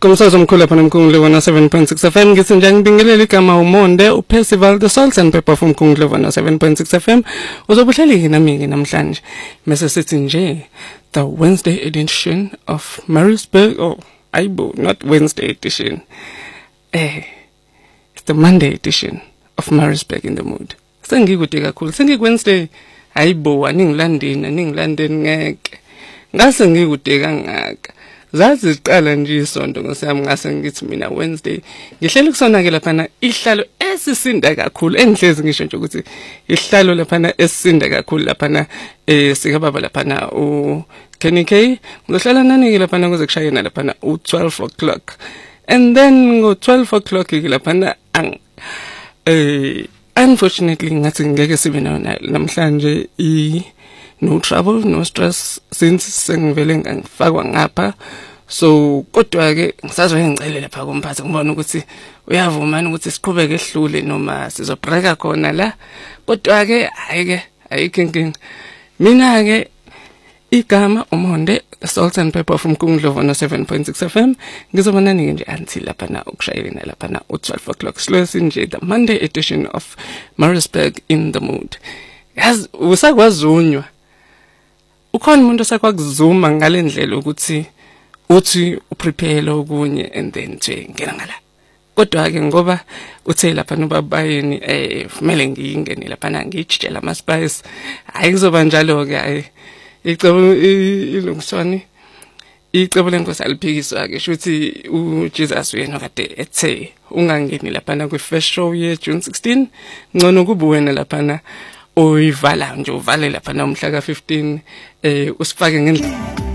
Kumsakazo omkhulu lapha nomkhulu wana 7.6 FM ngithi nje ngibingelele igama uMonde uPercival the Salt and Pepper from Mkhulu wana 7.6 FM uzobuhleleki nami namhlanje mase sithi nje the Wednesday edition of Maritzburg not Wednesday edition it's the Monday edition of Maritzburg in the mood sengikude kakhulu Wednesday aningilandeni ngeke ngase ngikude kangaka zazi ziqala nje isonto ngosiyami ngase ngithi mina Wednesday ngihleli kusona ke lapha ihlalo esisinda kakhulu engihlezi ngisho nje ukuthi ihlalo lapha esisinda kakhulu lapha sika baba lapha u Kenny K ngizohlala nani ke lapha kuze kushayena lapha u12 o'clock and then ngo 12 o'clock ke lapha unfortunately ngathi ngeke sibe namhlanje no trouble no stress since sengivele ngifakwa ngapha so kodwa ke ngisazoyengcele lapha kumphathi ngibona ukuthi uyavuma ukuthi siqhubeke ehlule noma sizobreaka khona la kodwa ke ayike mina ke igama uMonde the Salt and Pepper from Mkhulu no 7.6 FM ngizobona nini nje until lapha ukushayela lapha u12 o'clock slow nje the Monday edition of Maritzburg in the mood yazi usakwazunywa ukhona umuntu osakuzuma ngalendlela ukuthi uthi uprepare okunye and then nje ngena ngala kodwa ke ngoba uthe lapha nobabayeni kumele ngingene lapha ngijijela ama spice ayikuzoba njalo ke icebo ilungiswani icebo lenkosi aliphikiswa ke shuthi uJesus uyena kade ethe ungangeni lapha kwi first show ye June 16 ngcono kuba wena lapha uyivala nje uvale lapha umhla ka 15 usifake ngendlela